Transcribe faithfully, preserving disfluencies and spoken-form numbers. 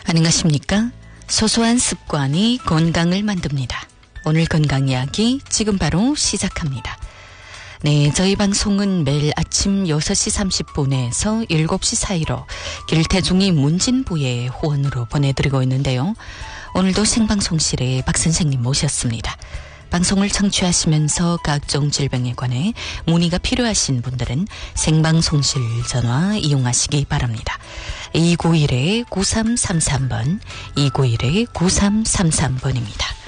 안녕하십니까? 소소한 습관이 건강을 만듭니다. 오늘 건강 이야기 지금 바로 시작합니다. 네, 저희 방송은 매일 아침 여섯 시 삼십 분에서 일곱 시 사이로 길태중이 문진부의 호언으로 보내드리고 있는데요. 오늘도 생방송실에 박 선생님 모셨습니다. 방송을 청취하시면서 각종 질병에 관해 문의가 필요하신 분들은 생방송실 전화 이용하시기 바랍니다. 이구일 구삼삼삼 번, 이구일 구삼삼삼 번입니다.